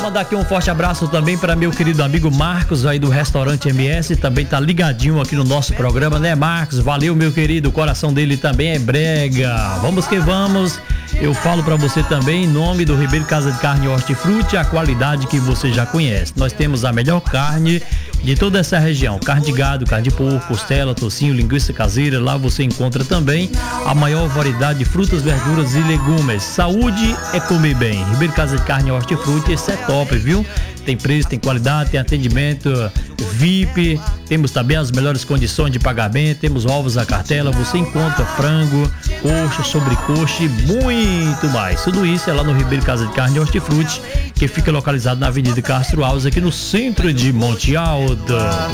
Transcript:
Mandar aqui um forte abraço também para meu querido amigo Marcos aí do restaurante MS, também tá ligadinho aqui no nosso programa, né, Marcos? Valeu, meu querido, o coração dele também é brega. Vamos que vamos. Eu falo para você também em nome do Ribeiro Casa de Carne Hortifruti, a qualidade que você já conhece. Nós temos a melhor carne de toda essa região, carne de gado, carne de porco, costela, tocinho, linguiça caseira. Lá você encontra também a maior variedade de frutas, verduras e legumes. Saúde é comer bem. Ribeiro Casa de Carne Hortifruti, esse é top, viu? Tem preço, tem qualidade, tem atendimento VIP, temos também as melhores condições de pagamento, temos ovos à cartela, você encontra frango, coxa, sobrecoxa e muito mais. Tudo isso é lá no Ribeiro Casa de Carne Hortifruti, que fica localizado na Avenida Castro Alves, aqui no centro de Monte Alto.